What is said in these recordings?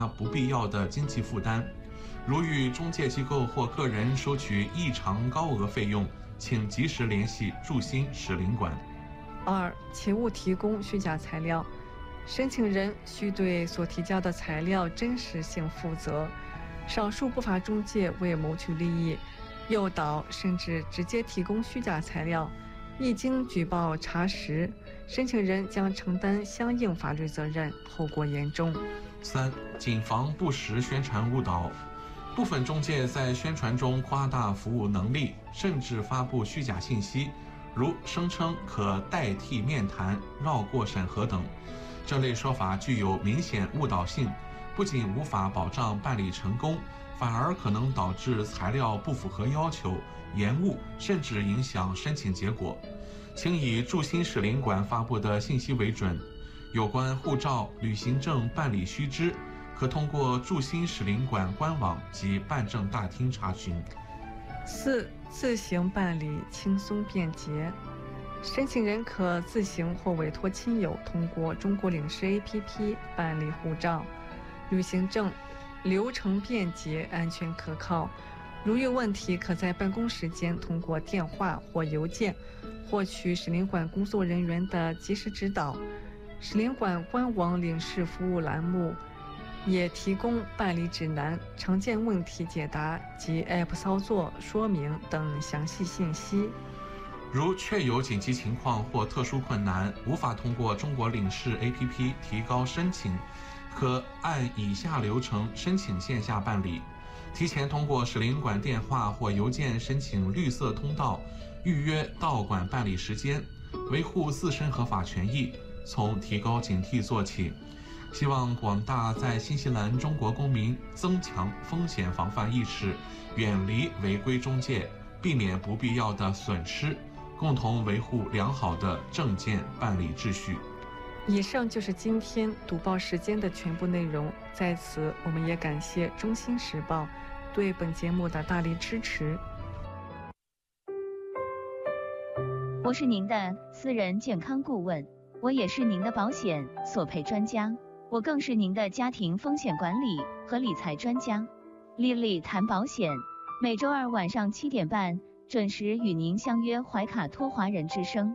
不必要的经济负担。如遇中介机构或个人收取异常高额费用，请及时联系驻新使领馆。 2. 切勿提供虚假材料，申请人需对所提交的材料真实性负责。少数不法中介为谋取利益，诱导甚至直接提供虚假材料，一经举报查实，申请人将承担相应法律责任，后果严重。 3. 谨防不实宣传误导。部分中介在宣传中夸大服务能力，甚至发布虚假信息，如声称可代替面谈、绕过审核等。这类说法具有明显误导性，不仅无法保障办理成功，反而可能导致材料不符合要求、延误，甚至影响申请结果。请以驻新使领馆发布的信息为准。有关护照、旅行证办理须知，可通过驻新使领馆官网及办证大厅查询。 4. 自行办理轻松便捷。申请人可自行或委托亲友通过中国领事 APP 办理护照、旅行证，流程便捷、安全可靠。如有问题，可在办公时间通过电话或邮件获取使领馆工作人员的及时指导。使领馆官网领事服务栏目也提供办理指南、常见问题解答及 App 操作说明等详细信息。 如确有紧急情况或特殊困难，无法通过中国领事 APP 提高申请，可按以下流程申请线下办理：提前通过使领馆电话或邮件申请绿色通道，预约到馆办理时间，维护自身合法权益，从提高警惕做起。希望广大在新西兰中国公民增强风险防范意识，远离违规中介，避免不必要的损失，共同维护良好的证件办理秩序。 以上就是今天读报时间的全部内容，在此我们也感谢中新时报对本节目的大力支持。 我是您的私人健康顾问，我也是您的保险索赔专家，我更是您的家庭风险管理和理财专家。丽丽谈保险，每周二晚上7点半准时与您相约怀卡托华人之声。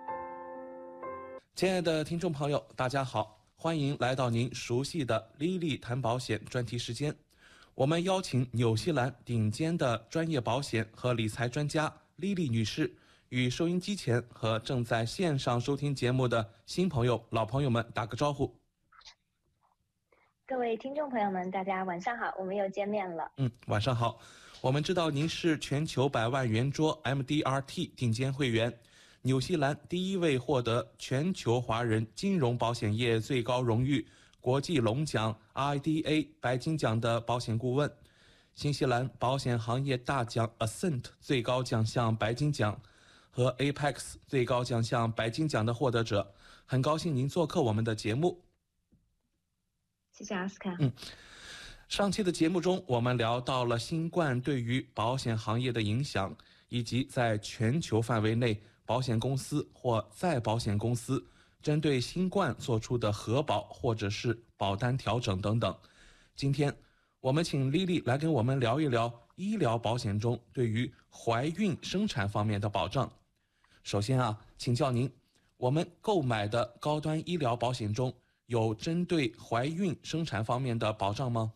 亲爱的听众朋友，大家好，欢迎来到您熟悉的丽丽谈保险专题时间。我们邀请纽西兰顶尖的专业保险和理财专家丽丽女士，与收音机前和正在线上收听节目的新朋友、老朋友们打个招呼。 各位听众朋友们，大家晚上好，我们又见面了。 晚上好。我们知道您是全球100万圆桌 MDRT 顶尖会员，纽西兰第一位获得全球华人金融保险业最高荣誉国际龙奖 IDA 白金奖的保险顾问，新西兰保险行业大奖 Ascent 最高奖项白金奖和 Apex 最高奖项白金奖的获得者。很高兴您做客我们的节目。 谢谢阿斯卡。 上期的节目中，我们聊到了新冠对于保险行业的影响，以及在全球范围内保险公司或再保险公司针对新冠做出的核保或者是保单调整等等。今天我们请丽丽来跟我们聊一聊医疗保险中对于怀孕生产方面的保障。首先请教您，我们购买的高端医疗保险中有针对怀孕生产方面的保障吗？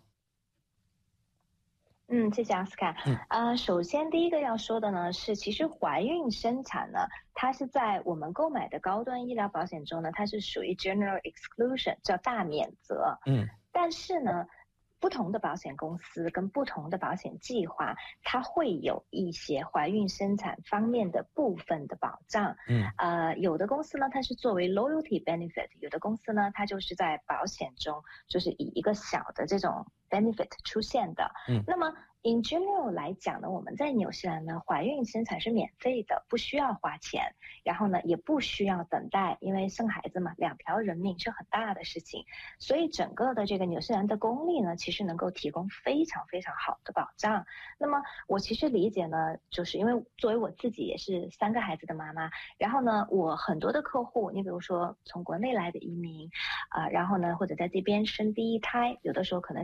谢谢阿斯卡。首先第一个要说的呢是，其实怀孕生产呢，它是在我们购买的高端医疗保险中呢，它是属于 general exclusion， 叫大免责。但是呢，不同的保险公司跟不同的保险计划，它会有一些怀孕生产方面的部分的保障。有的公司呢，它是作为 loyalty benefit， 有的公司呢，它就是在保险中就是以一个小的这种 benefit 出现的。那么 In general 来讲呢，我们在纽西兰呢，怀孕生产是免费的，不需要花钱，然后呢也不需要等待，因为生孩子嘛，2条人命是很大的事情，所以整个的这个纽西兰的公立呢，其实能够提供非常非常好的保障。那么我其实理解呢，就是因为作为我自己也是3个孩子的妈妈，然后呢，我很多的客户，你比如说从国内来的移民，然后呢或者在这边生第1胎，有的时候可能